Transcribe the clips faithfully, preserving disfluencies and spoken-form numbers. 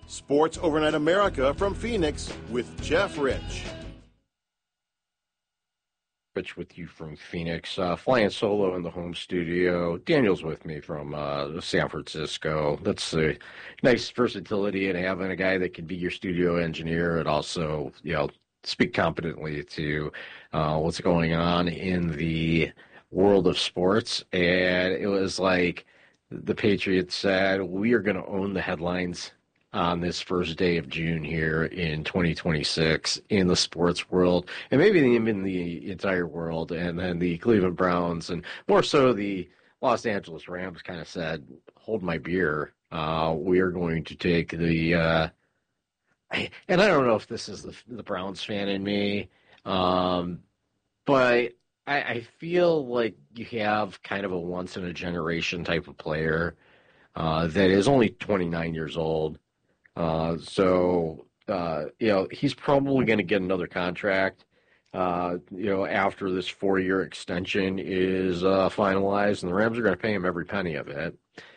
Sports Overnight America from Phoenix with Jeff Rich. Rich with you from Phoenix, uh, flying solo in the home studio. Daniel's with me from uh, San Francisco. That's a nice versatility in having a guy that can be your studio engineer and also, you know, speak competently to uh, what's going on in the world of sports. And it was like the Patriots said, we are going to own the headlines on this first day of June here in twenty twenty-six in the sports world, and maybe even in the entire world. And then the Cleveland Browns, and more so the Los Angeles Rams, kind of said, hold my beer. Uh, we are going to take the uh, – and I don't know if this is the, the Browns fan in me, um, but I, I feel like you have kind of a once-in-a-generation type of player uh, that is only twenty-nine years old. Uh, so, uh, you know, he's probably going to get another contract, uh, you know, after this four-year extension is uh, finalized, and the Rams are going to pay him every penny of it.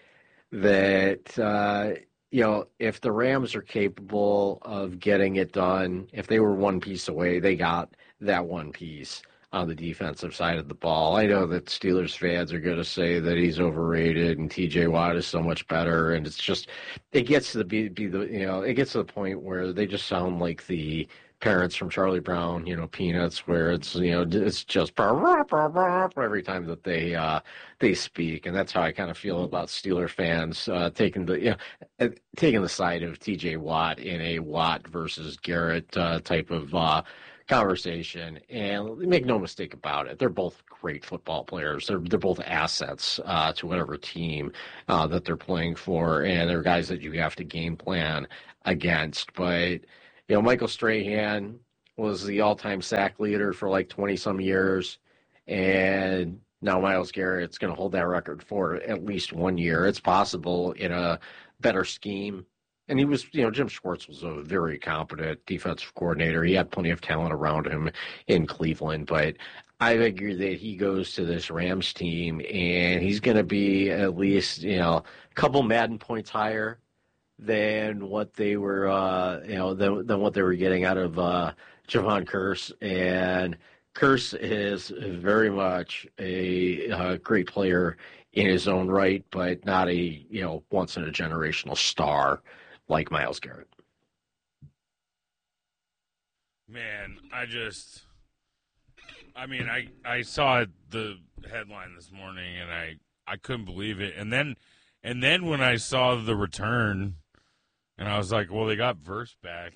That, uh, you know, if the Rams are capable of getting it done, if they were one piece away, they got that one piece on the defensive side of the ball. I know that Steelers fans are going to say that he's overrated and T J Watt is so much better, and it's just it gets to be, be the you know it gets to the point where they just sound like the parents from Charlie Brown, you know, Peanuts, where it's you know it's just every time that they uh, they speak, and that's how I kind of feel about Steeler fans uh, taking the you know taking the side of T J Watt in a Watt versus Garrett uh, type of Uh, conversation. And make no mistake about it, they're both great football players. They're they're both assets uh, to whatever team uh, that they're playing for, and they're guys that you have to game plan against. But you know, Michael Strahan was the all-time sack leader for like twenty some years, and now Myles Garrett's going to hold that record for at least one year. It's possible in a better scheme. And he was, you know, Jim Schwartz was a very competent defensive coordinator. He had plenty of talent around him in Cleveland, but I figure that he goes to this Rams team and he's going to be at least, you know, a couple Madden points higher than what they were, uh, you know, than, than what they were getting out of uh, Javon Kearse. And Kearse is very much a, a great player in his own right, but not a, you know, once in a generational star like Myles Garrett. Man, I just, I mean, I, I saw the headline this morning and I, I couldn't believe it. And then, and then when I saw the return and I was like, well, they got Verse back.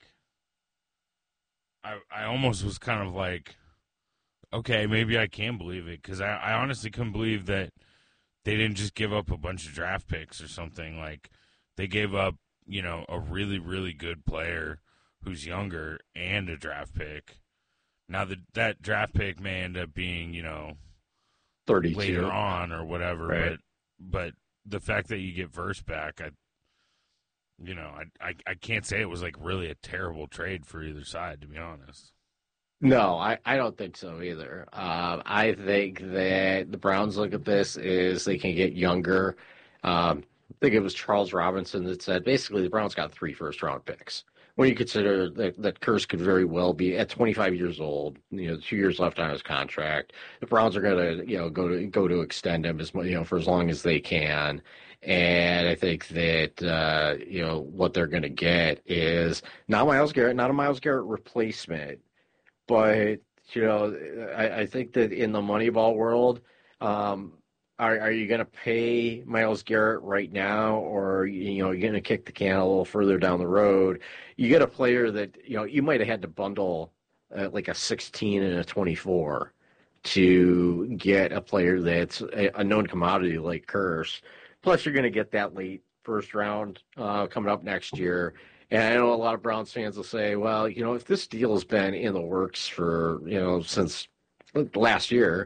I, I almost was kind of like, okay, maybe I can believe it. Cause I, I honestly couldn't believe that they didn't just give up a bunch of draft picks or something. Like they gave up, you know, a really, really good player who's younger and a draft pick. Now, the, that draft pick may end up being, you know, thirty-two later on or whatever. Right. But but the fact that you get Verse back, I, you know, I, I, I can't say it was, like, really a terrible trade for either side, to be honest. No, I, I don't think so either. Um, I think that the Browns look at this is they can get younger. Um, I think it was Charles Robinson that said basically the Browns got three first-round picks. When you consider that, that Kearse could very well be at twenty-five years old, you know, two years left on his contract, the Browns are going to, you know, go to go to extend him as you know for as long as they can. And I think that uh, you know what they're going to get is not Myles Garrett, not a Myles Garrett replacement, but you know, I, I think that in the Moneyball world. Um, Are, are you going to pay Myles Garrett right now, or you know, you're going to kick the can a little further down the road? You get a player that you know you might have had to bundle uh, like a sixteen and a twenty-four to get a player that's a, a known commodity like Kearse. Plus, you're going to get that late first round uh, coming up next year. And I know a lot of Browns fans will say, well, you know, if this deal has been in the works for you know since last year,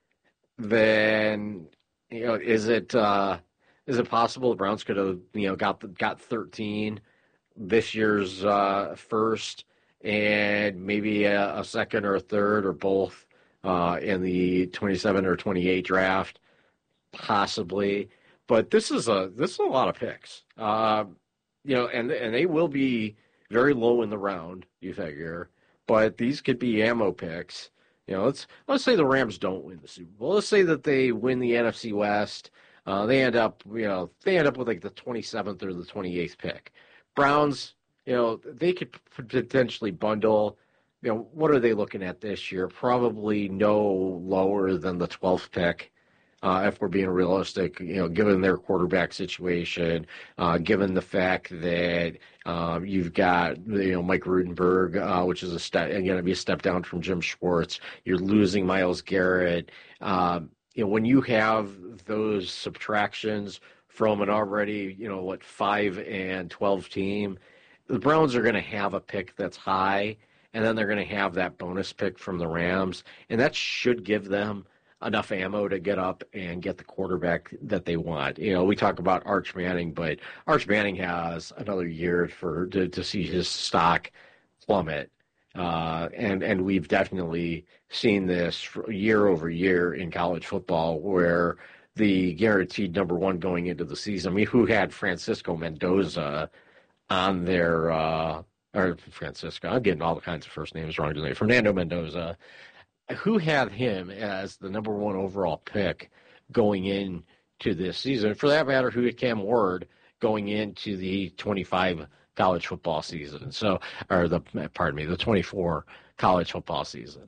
then you know, is it uh, is it possible the Browns could have you know got the, got thirteen this year's uh, first and maybe a, a second or a third or both uh, in the twenty-seven or twenty-eight draft, possibly. But this is a this is a lot of picks. Uh, you know, and and they will be very low in the round, you figure, but these could be ammo picks. You know, let's let's say the Rams don't win the Super Bowl. Let's say that they win the N F C West. Uh, they end up, you know, they end up with like the twenty-seventh or the twenty-eighth pick. Browns, you know, they could potentially bundle. You know, what are they looking at this year? Probably no lower than the twelfth pick. Uh, if we're being realistic, you know, given their quarterback situation, uh, given the fact that um, you've got, you know, Mike Rudenberg, uh, which is a step, going to be a step down from Jim Schwartz. You're losing Myles Garrett. Um, you know, when you have those subtractions from an already, you know, what, five and twelve team, the Browns are going to have a pick that's high, and then they're going to have that bonus pick from the Rams, and that should give them enough ammo to get up and get the quarterback that they want. You know, we talk about Arch Manning, but Arch Manning has another year for to, to see his stock plummet. Uh, and, and we've definitely seen this year over year in college football where the guaranteed number one going into the season, I mean, who had Francisco Mendoza on their, uh, or Francisco, I'm getting all kinds of first names wrong today, Fernando Mendoza, who had him as the number one overall pick going into this season? For that matter, who had Cam Ward going into the twenty-five college football season? So, or the pardon me, the twenty-four college football season.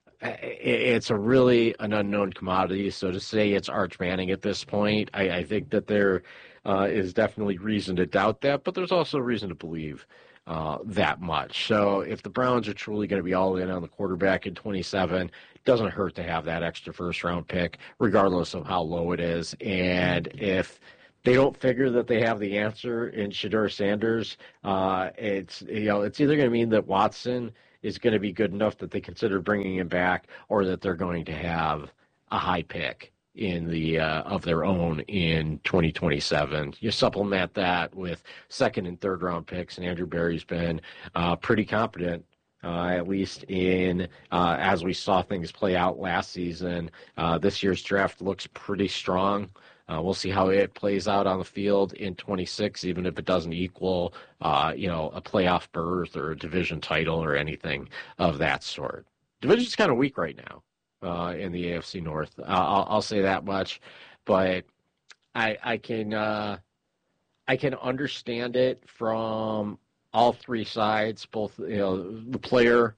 It's a really an unknown commodity. So to say it's Arch Manning at this point, I, I think that there uh, is definitely reason to doubt that, but there's also reason to believe Uh, that much. So if the Browns are truly going to be all in on the quarterback in twenty-seven, it doesn't hurt to have that extra first round pick, regardless of how low it is. And if they don't figure that they have the answer in Shedeur Sanders, uh, it's, you know, it's either going to mean that Watson is going to be good enough that they consider bringing him back, or that they're going to have a high pick in the uh, of their own in twenty twenty-seven. You supplement that with second and third round picks, and Andrew Berry's been uh, pretty competent, uh, at least in uh, as we saw things play out last season. Uh, this year's draft looks pretty strong. Uh, we'll see how it plays out on the field in twenty-six, even if it doesn't equal, uh, you know, a playoff berth or a division title or anything of that sort. Division's kind of weak right now. Uh, in the A F C North, uh, I'll, I'll say that much, but I, I can uh, I can understand it from all three sides, both you know the player,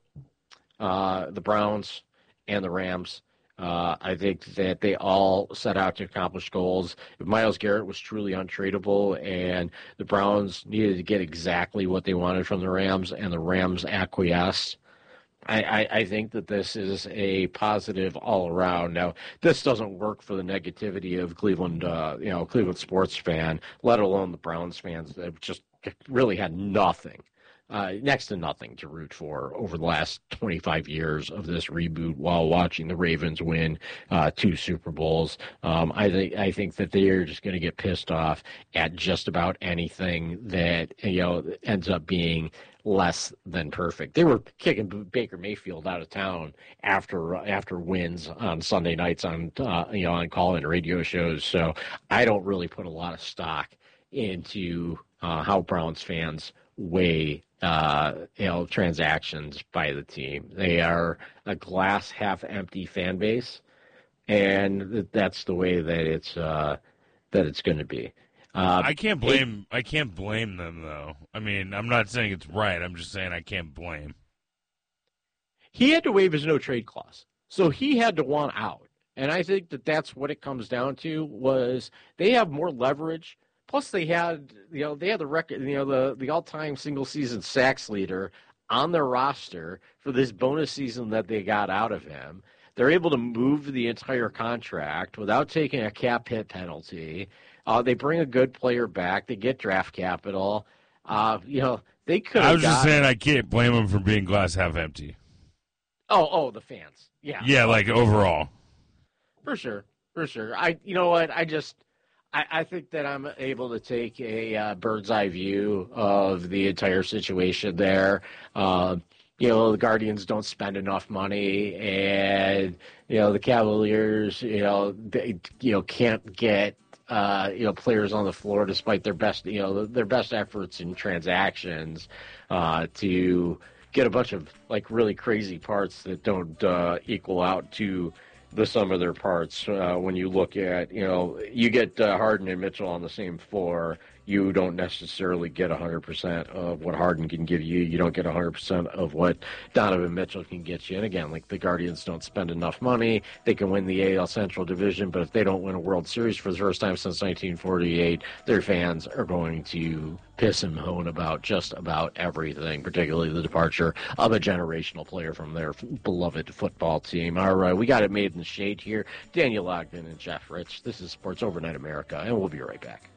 uh, the Browns, and the Rams. Uh, I think that they all set out to accomplish goals. If Myles Garrett was truly untradeable and the Browns needed to get exactly what they wanted from the Rams, and the Rams acquiesced, I, I, I think that this is a positive all around. Now, this doesn't work for the negativity of Cleveland, uh, you know, Cleveland sports fan, let alone the Browns fans that just really had nothing, uh, next to nothing to root for over the last twenty-five years of this reboot while watching the Ravens win uh, two Super Bowls. Um, I think I think that they are just going to get pissed off at just about anything that, you know, ends up being less than perfect. They were kicking Baker Mayfield out of town after after wins on Sunday nights on uh, you know on call-in radio shows. So I don't really put a lot of stock into uh, how Browns fans weigh uh, you know transactions by the team. They are a glass half empty fan base, and that's the way that it's uh, that it's going to be. Uh, I can't blame. It, I can't blame them though. I mean, I'm not saying it's right. I'm just saying I can't blame. He had to waive his no trade clause, so he had to want out, and I think that that's what it comes down to. Was they have more leverage? Plus, they had you know they had the record, you know the the all time single season sacks leader on their roster for this bonus season that they got out of him. They're able to move the entire contract without taking a cap hit penalty. Uh, they bring a good player back. They get draft capital. Uh, you know, they could. I was just gotten... saying I can't blame them for being glass half empty. Oh, oh, the fans. Yeah. Yeah, like overall. For sure, for sure. I, you know what? I just, I, I think that I'm able to take a uh, bird's eye view of the entire situation there. Uh, you know, the Guardians don't spend enough money, and you know the Cavaliers, you know, they, you know, can't get uh, you know, players on the floor despite their best, you know, their best efforts in transactions uh, to get a bunch of like really crazy parts that don't uh, equal out to the sum of their parts. Uh, when you look at, you know, you get uh, Harden and Mitchell on the same floor, you don't necessarily get one hundred percent of what Harden can give you. You don't get one hundred percent of what Donovan Mitchell can get you. And again, like the Guardians don't spend enough money. They can win the A L Central Division, but if they don't win a World Series for the first time since nineteen forty-eight, their fans are going to piss and moan about just about everything, particularly the departure of a generational player from their beloved football team. All right, we got it made in the shade here. Daniel Ogden and Jeff Rich. This is Sports Overnight America, and we'll be right back.